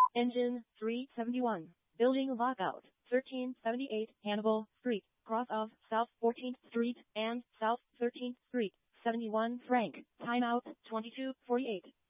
Engine 371. Building lockout 1378 Hannibal Street, cross of South 14th Street and South 13th Street. 71 Frank. Timeout 22:48.